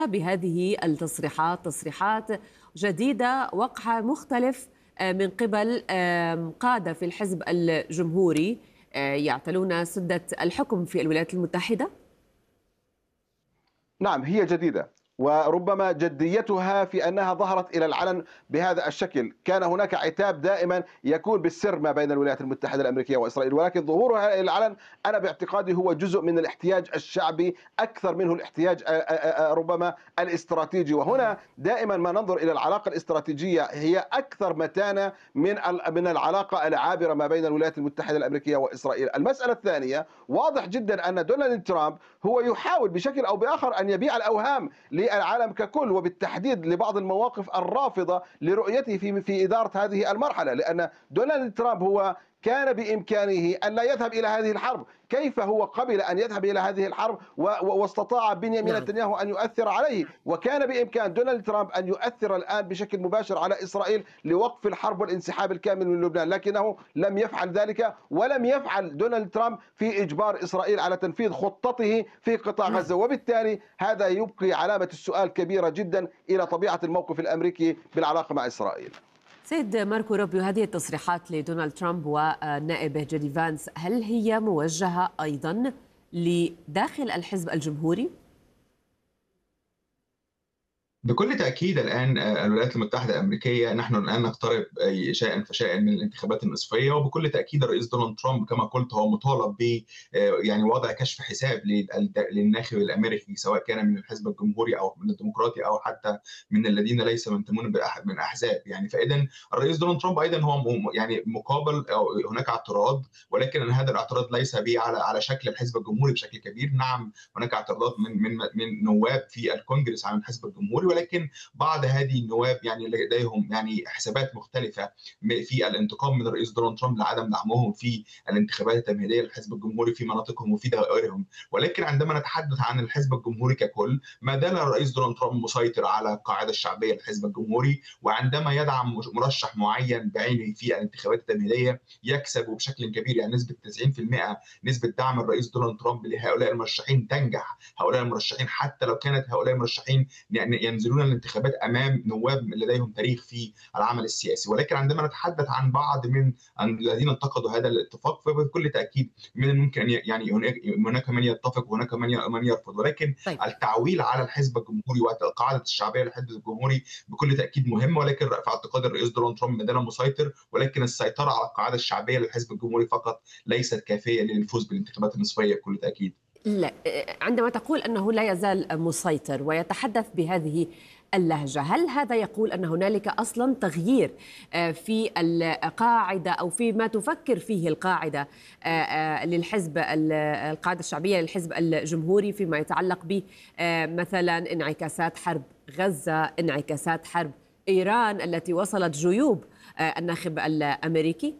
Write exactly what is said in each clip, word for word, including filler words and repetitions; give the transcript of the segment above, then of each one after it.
بهذه التصريحات تصريحات جديدة، وقع مختلف من قبل قادة في الحزب الجمهوري يعتلون سدة الحكم في الولايات المتحدة؟ نعم، هي جديدة، وربما جديتها في أنها ظهرت إلى العلن بهذا الشكل. كان هناك عتاب دائما يكون بالسر ما بين الولايات المتحدة الأمريكية وإسرائيل، ولكن ظهورها إلى العلن أنا باعتقادي هو جزء من الاحتياج الشعبي أكثر منه الاحتياج ربما الاستراتيجي. وهنا دائما ما ننظر إلى العلاقة الاستراتيجية هي أكثر متانة من من العلاقة العابرة ما بين الولايات المتحدة الأمريكية وإسرائيل. المسألة الثانية، واضح جدا أن دونالد ترامب هو يحاول بشكل أو بآخر أن يبيع الأوهام للعالم ككل، وبالتحديد لبعض المواقف الرافضة لرؤيته في في إدارة هذه المرحلة، لأن دونالد ترامب هو كان بإمكانه أن لا يذهب إلى هذه الحرب. كيف هو قبل أن يذهب إلى هذه الحرب واستطاع بنيامين نعم. نتنياهو أن يؤثر عليه؟ وكان بإمكان دونالد ترامب أن يؤثر الآن بشكل مباشر على إسرائيل لوقف الحرب والانسحاب الكامل من لبنان، لكنه لم يفعل ذلك، ولم يفعل دونالد ترامب في إجبار إسرائيل على تنفيذ خطته في قطاع نعم. غزة. وبالتالي هذا يبقي علامة السؤال كبيرة جدا إلى طبيعة الموقف الأمريكي بالعلاقة مع إسرائيل. سيد ماركو روبيو، هذه التصريحات لدونالد ترامب ونائبه جيدي فانس هل هي موجهة أيضا لداخل الحزب الجمهوري؟ بكل تأكيد الآن الولايات المتحدة الأمريكية نحن الآن نقترب شيئا فشيئا من الانتخابات النصفية، وبكل تأكيد الرئيس دونالد ترامب كما قلت هو مطالب ب يعني وضع كشف حساب للناخب الأمريكي، سواء كان من الحزب الجمهوري أو من الديمقراطي أو حتى من الذين ليس ينتمون من أحزاب. يعني فإذا الرئيس دونالد ترامب أيضا هو يعني مقابل أو هناك اعتراض، ولكن هذا الاعتراض ليس به على على شكل الحزب الجمهوري بشكل كبير. نعم هناك اعتراضات من من من نواب في الكونجرس عن الحزب الجمهوري، ولكن بعض هذه النواب يعني لديهم يعني حسابات مختلفه في الانتقام من الرئيس دونالد ترامب لعدم دعمهم في الانتخابات التمهيديه للحزب الجمهوري في مناطقهم وفي دوائرهم. ولكن عندما نتحدث عن الحزب الجمهوري ككل، ما زال الرئيس دونالد ترامب مسيطر على القاعده الشعبيه للحزب الجمهوري، وعندما يدعم مرشح معين بعينه في الانتخابات التمهيديه يكسب بشكل كبير، يعني نسبه تسعين بالمئة نسبه دعم الرئيس دونالد ترامب لهؤلاء المرشحين تنجح. هؤلاء المرشحين حتى لو كانت هؤلاء المرشحين يعني ينزلون الانتخابات امام نواب لديهم تاريخ في العمل السياسي. ولكن عندما نتحدث عن بعض من الذين انتقدوا هذا الاتفاق فبكل تاكيد من الممكن يعني هناك من يتفق وهناك من يرفض، ولكن طيب. التعويل على الحزب الجمهوري والقاعده الشعبيه للحزب الجمهوري بكل تاكيد مهم، ولكن في اعتقاد الرئيس دونالد ترامب ما زال مسيطر، ولكن السيطره على القاعده الشعبيه للحزب الجمهوري فقط ليست كافيه للفوز بالانتخابات النصفيه بكل تاكيد. لا، عندما تقول أنه لا يزال مسيطر ويتحدث بهذه اللهجة، هل هذا يقول أن هنالك أصلا تغيير في القاعدة أو في ما تفكر فيه القاعدة للحزب القاعدة الشعبية للحزب الجمهوري فيما يتعلق بمثلا انعكاسات حرب غزة، انعكاسات حرب إيران التي وصلت جيوب الناخب الأمريكي؟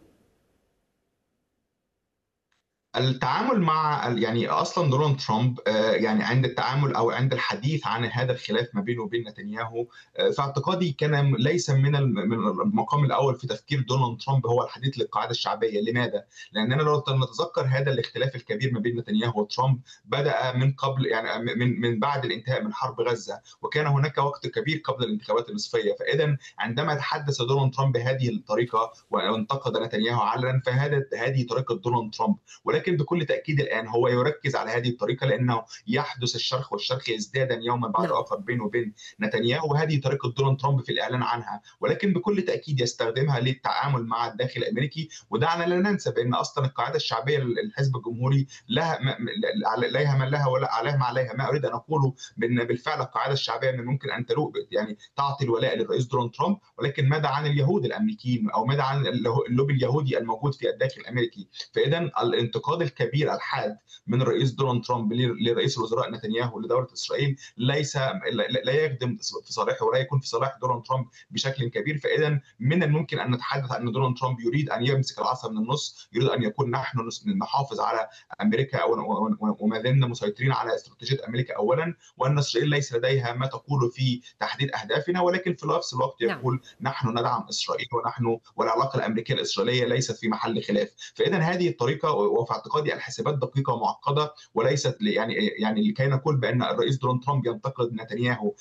التعامل مع يعني اصلا دونالد ترامب يعني عند التعامل او عند الحديث عن هذا الخلاف ما بينه وبين نتنياهو، في اعتقادي كان ليس من المقام الاول في تفكير دونالد ترامب هو الحديث للقاعده الشعبيه. لماذا؟ لاننا لو نتذكر هذا الاختلاف الكبير ما بين نتنياهو وترامب بدا من قبل يعني من من بعد الانتهاء من حرب غزه، وكان هناك وقت كبير قبل الانتخابات النصفيه. فاذا عندما تحدث دونالد ترامب بهذه الطريقه وانتقد نتنياهو علنا فهذا هذه طريقه دونالد ترامب، ولكن لكن بكل تأكيد الآن هو يركز على هذه الطريقة لأنه يحدث الشرخ والشرخ يزدادا يوما بعد نعم. آخر بينه وبين نتنياهو، وهذه طريقة دونالد ترامب في الإعلان عنها، ولكن بكل تأكيد يستخدمها للتعامل مع الداخل الأمريكي. ودعنا لا ننسى بأن أصلا القاعدة الشعبية للحزب الجمهوري لها عليها من لها ولا عليها ما عليها. ما أريد أن أقوله بأن بالفعل القاعدة الشعبية من ممكن أن تلوء يعني تعطي الولاء للرئيس دونالد ترامب، ولكن ماذا عن اليهود الأمريكيين أو ماذا عن اللوبي اليهودي الموجود في الداخل الأمريكي؟ فإذا الانتقاد الكبير الحاد من الرئيس دونالد ترامب لرئيس الوزراء نتنياهو لدولة إسرائيل ليس لا يخدم في صالحه ولا يكون في صالح دونالد ترامب بشكل كبير. فإذا من الممكن أن نتحدث أن دونالد ترامب يريد أن يمسك العصا من النص، يريد أن يكون نحن نحافظ على أمريكا وما زلنا مسيطرين على استراتيجية أمريكا أولا، وأن إسرائيل ليس لديها ما تقول في تحديد أهدافنا، ولكن في نفس الوقت يقول نحن ندعم إسرائيل ونحن والعلاقة الأمريكية الإسرائيلية ليست في محل خلاف. فإذا هذه الطريقة وفي اعتقادي الحسابات دقيقه ومعقده، وليست يعني يعني لكي نقول بان الرئيس دونالد ترامب ينتقد نتنياهو